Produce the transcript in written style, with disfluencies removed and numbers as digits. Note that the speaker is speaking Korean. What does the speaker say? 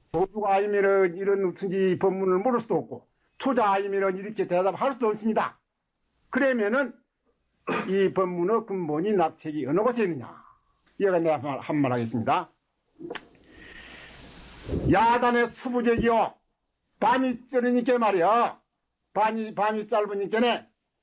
도주가 아니면은 이런 어쩐지 법문을 모를 수도 없고, 초자 아니면은 이렇게 대답할 수도 없습니다. 그러면은 이 법문의 근본이 낙책이 어느 곳에 있느냐? 이거 내가 한 말 하겠습니다. 야단의 수부적이요. 밤이 쩌르니까 말이야. 밤이 짧으니까네